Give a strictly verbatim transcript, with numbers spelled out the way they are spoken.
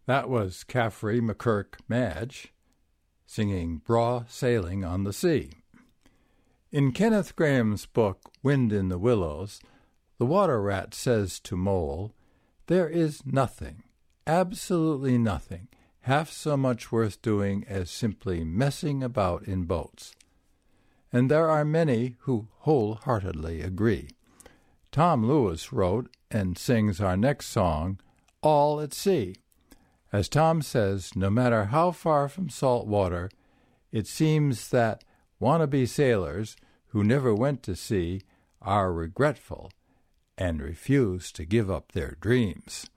That was Caffrey McCurk Madge singing Braw Sailing on the Sea. In Kenneth Grahame's book Wind in the Willows, the water rat says to Mole, "There is nothing, absolutely nothing, half so much worth doing as simply messing about in boats." And there are many who wholeheartedly agree. Tom Lewis wrote and sings our next song, All at Sea. As Tom says, no matter how far from salt water, it seems that wannabe sailors who never went to sea are regretful and refuse to give up their dreams.